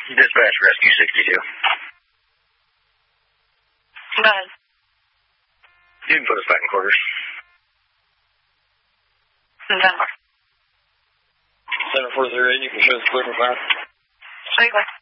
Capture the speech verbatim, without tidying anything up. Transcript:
Dispatch Rescue sixty-two. Go ahead. You can put us back in quarters. Denver. seven four zero eight, you can show us clear for fire. Show you clear.